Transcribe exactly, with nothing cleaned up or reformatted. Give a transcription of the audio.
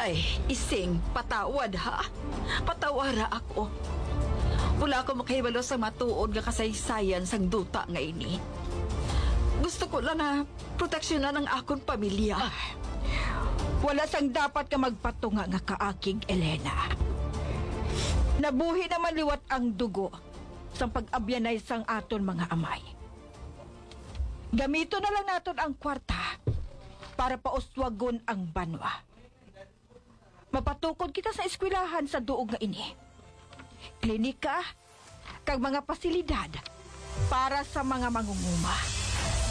Ay, ising, patawad ha. Patawara ako. Wala ako makahibalo sa matuod nga kasaysayan sang duta nga ini. Gusto ko lang na proteksyonan ang akong pamilya. Wala sang dapat ka magpatunga nga kaakig, Elena. Nabuhi naman liwat ang dugo sa pag-abyanay sang aton mga amay. Gamito na lang naton ang kwarta para pauswagon ang banwa. Mapatukod kita sa eskwelahan sa duog nga ini. Klinika, kag mga pasilidad para sa mga mangunguma.